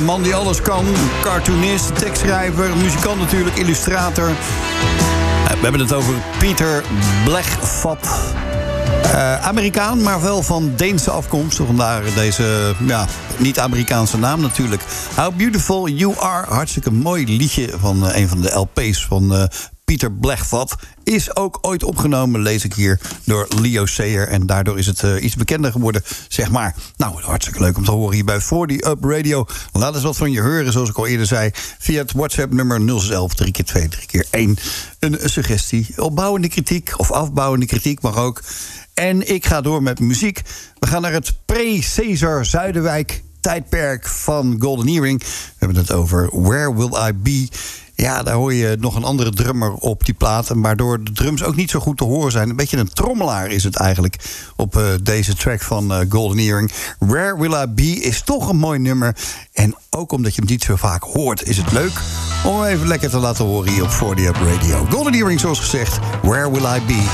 Een man die alles kan. Cartoonist, tekstschrijver, muzikant natuurlijk, illustrator. We hebben het over Pieter Blegvad. Amerikaan, maar wel van Deense afkomst. Vandaar deze niet-Amerikaanse naam natuurlijk. How Beautiful You Are. Hartstikke mooi liedje van een van de LP's van Pieter Blegvad. Is ook ooit opgenomen, lees ik hier, door Leo Sayer. En daardoor is het iets bekender geworden, zeg maar. Nou, hartstikke leuk om te horen hier bij 40 Up Radio. Laat eens wat van je horen, zoals ik al eerder zei. Via het WhatsApp-nummer 0611 3x2 3x1. Een suggestie, opbouwende kritiek of afbouwende kritiek mag ook. En ik ga door met muziek. We gaan naar het pre-Cesar Zuiderwijk tijdperk van Golden Earring. We hebben het over Where Will I Be. Ja, daar hoor je nog een andere drummer op die plaat. Waardoor de drums ook niet zo goed te horen zijn. Een beetje een trommelaar is het eigenlijk op deze track van Golden Earring. Where Will I Be is toch een mooi nummer. En ook omdat je hem niet zo vaak hoort, is het leuk om hem even lekker te laten horen hier op 40 Up Radio. Golden Earring, zoals gezegd, Where Will I Be.